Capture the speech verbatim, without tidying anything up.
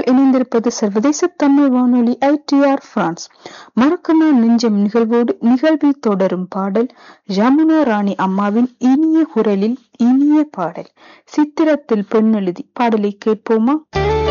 இணைந்திருப்பது சர்வதேச தமிழ் வானொலி ஐ டி ஆர் பிரான்ஸ். மறக்கமா நெஞ்சம் நிகழ்வோடு நிகழ்வில் தொடரும் பாடல் யமுனா ராணி அம்மாவின் இனிய குரலில் இனிய பாடல் சித்திரத்தில் பெண்ணெழுதி. பாடலை கேட்போமா?